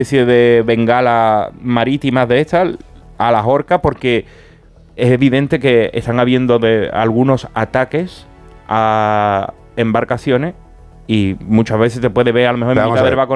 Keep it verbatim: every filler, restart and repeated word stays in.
especie de bengala marítimas de estas a las orcas, porque es evidente que están habiendo de algunos ataques a embarcaciones y muchas veces te puede ver a lo mejor en Vamos mitad a del ver. barco